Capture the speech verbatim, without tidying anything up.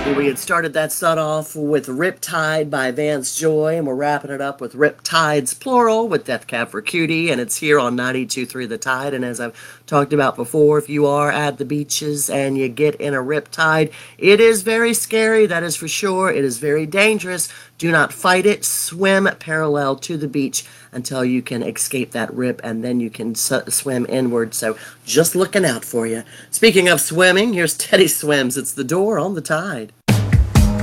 We had started that set off with Riptide by Vance Joy, and we're wrapping it up with Riptides, plural, with Death Cab for Cutie, and it's here on ninety-two point three The Tide. And as I've talked about before, if you are at the beaches and you get in a Riptide, it is very scary, that is for sure. It is very dangerous. Do not fight it. Swim parallel to the beach until you can escape that rip, and then you can s- swim inward. So just looking out for you. Speaking of swimming, here's Teddy Swims. It's The Door on the Tide.